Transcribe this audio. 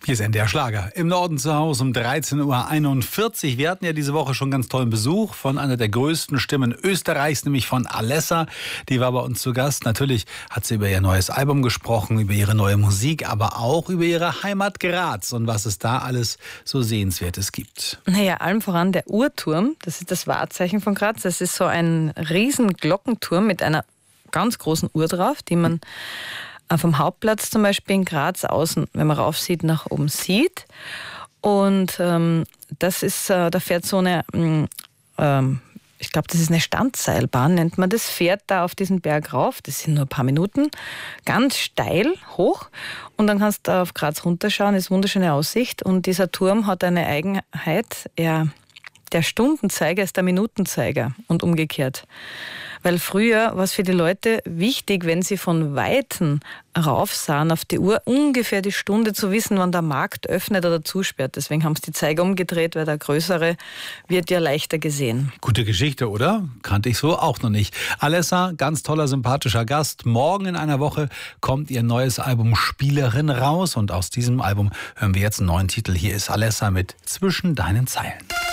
Hier ist NDR Schlager. Im Norden zu Hause um 13.41 Uhr. Wir hatten ja diese Woche schon ganz tollen Besuch von einer der größten Stimmen Österreichs, nämlich von Alessa. Die war bei uns zu Gast. Natürlich hat sie über ihr neues Album gesprochen, über ihre neue Musik, aber auch über ihre Heimat Graz und was es da alles so Sehenswertes gibt. Naja, allem voran der Uhrturm. Das ist das Wahrzeichen von Graz. Das ist so ein riesen Glockenturm mit einer ganz großen Uhr drauf, die man vom Hauptplatz zum Beispiel in Graz außen, wenn man rauf sieht, nach oben sieht. Und das ist, da fährt so eine, ich glaube, das ist eine Standseilbahn, nennt man das, fährt da auf diesen Berg rauf, das sind nur ein paar Minuten, ganz steil hoch. Und dann kannst du auf Graz runterschauen, ist eine wunderschöne Aussicht. Und dieser Turm hat eine Eigenheit, der Stundenzeiger ist der Minutenzeiger und umgekehrt. Weil früher war es für die Leute wichtig, wenn sie von Weitem rauf sahen auf die Uhr, ungefähr die Stunde zu wissen, wann der Markt öffnet oder zusperrt. Deswegen haben sie die Zeiger umgedreht, weil der Größere wird ja leichter gesehen. Gute Geschichte, oder? Kannte ich so auch noch nicht. Alessa, ganz toller, sympathischer Gast. Morgen in einer Woche kommt ihr neues Album Spielerin raus. Und aus diesem Album hören wir jetzt einen neuen Titel. Hier ist Alessa mit Zwischen deinen Zeilen.